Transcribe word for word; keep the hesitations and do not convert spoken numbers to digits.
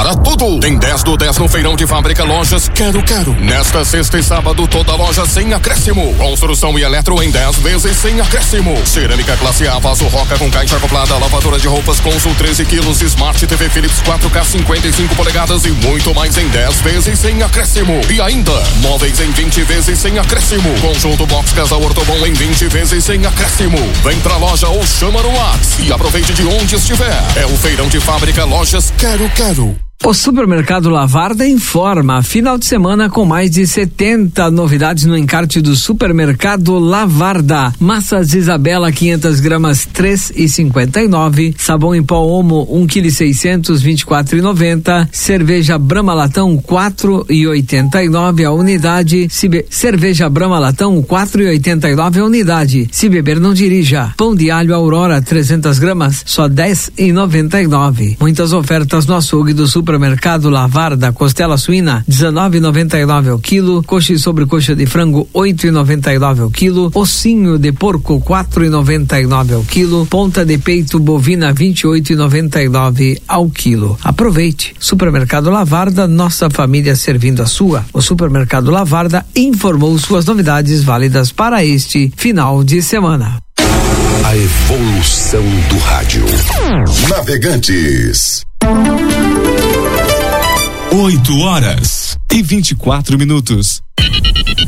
para tudo. Tem dez do dez no feirão de fábrica Lojas Quero Quero. Nesta sexta e sábado, toda loja sem acréscimo. Construção e eletro em dez vezes sem acréscimo. Cerâmica classe A, vaso roca com caixa acoplada, lavadora de roupas Consul treze quilos, Smart T V Philips quatro K cinquenta e cinco polegadas e muito mais em dez vezes sem acréscimo. E ainda, móveis em vinte vezes sem acréscimo. Conjunto Box Casal Ortobon em vinte vezes sem acréscimo. Vem pra loja ou chama no WhatsApp e aproveite de onde estiver. É o feirão de fábrica Lojas Quero Quero. O Supermercado Lavarda informa, final de semana com mais de setenta novidades no encarte do Supermercado Lavarda. Massas Isabela quinhentas gramas três e cinquenta e nove, sabão em pó Omo um quilo e seiscentos vinte e quatro e noventa, cerveja Brahma Latão quatro e oitenta e nove a unidade, se be... cerveja Brahma Latão quatro e oitenta e nove a unidade. Se beber não dirija. Pão de alho Aurora trezentas gramas só dez e noventa e nove. Muitas ofertas no açougue do Supermercado Supermercado Lavarda, costela suína dezenove e noventa e nove ao quilo, coxa e sobrecoxa de frango oito e noventa e nove ao quilo, ossinho de porco quatro e noventa e nove ao quilo, ponta de peito bovina vinte e oito e noventa e nove ao quilo. Aproveite. Supermercado Lavarda, nossa família servindo a sua. O Supermercado Lavarda informou suas novidades válidas para este final de semana. A evolução do rádio. Navegantes. Oito horas e vinte e quatro minutos.